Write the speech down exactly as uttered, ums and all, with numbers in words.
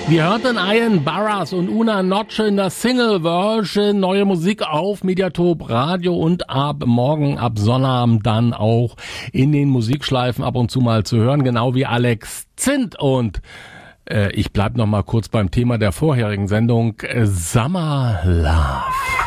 Wir hörten Ian Barras und Una Notche in der Single-Version. Neue Musik auf Mediathop Radio und ab morgen, ab Sonnabend dann auch in den Musikschleifen ab und zu mal zu hören, genau wie Alex Zint. Und äh, ich bleib noch mal kurz beim Thema der vorherigen Sendung, Summer Love.